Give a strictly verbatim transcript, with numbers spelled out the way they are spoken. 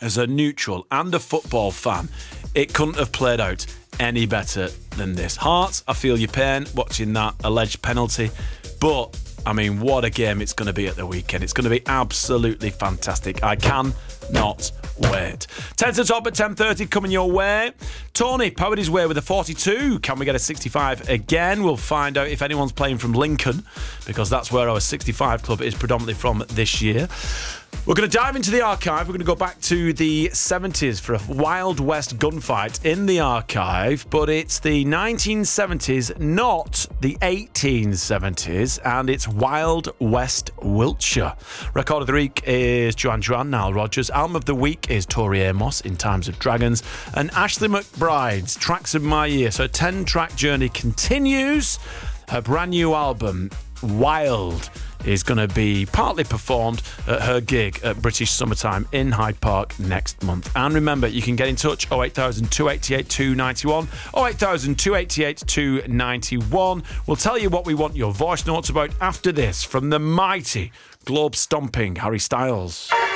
as a neutral and a football fan, it couldn't have played out any better than this. Hearts, I feel your pain watching that alleged penalty, but I mean, what a game it's going to be at the weekend. It's going to be absolutely fantastic. I cannot wait. ten to top at ten thirty coming your way. Tony powered his way with a forty-two. Can we get a sixty-five again? We'll find out if anyone's playing from Lincoln, because that's where our sixty-five club is predominantly from this year. We're going to dive into the archive. We're going to go back to the seventies for a Wild West gunfight in the archive, but it's the nineteen seventies, not the eighteen seventies, and it's Wild West Wiltshire. Record of the week is Joanne Duran, Nile Rodgers. Album of the week is Tori Amos, In Times of Dragons, and Ashley McBride's Tracks of My Year. So a ten-track journey continues. Her brand new album, Wild, is going to be partly performed at her gig at British Summertime in Hyde Park next month. And remember, you can get in touch oh eight thousand, two eight eight, two nine one, oh eight thousand, two eight eight, two nine one. We'll tell you what we want your voice notes about after this from the mighty globe-stomping Harry Styles.